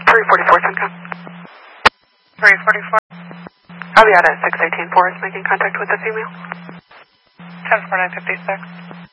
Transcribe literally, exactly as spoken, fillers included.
three forty-four, Simcoe. three forty-four. Aviata six eighteen four is making contact with the female. ten four nine fifty-six.